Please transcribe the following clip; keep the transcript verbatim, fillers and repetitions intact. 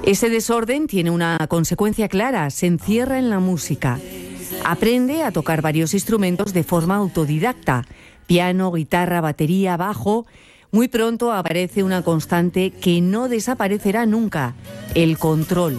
Ese desorden tiene una consecuencia clara, se encierra en la música. Aprende a tocar varios instrumentos de forma autodidacta, piano, guitarra, batería, bajo. Muy pronto aparece una constante que no desaparecerá nunca, el control.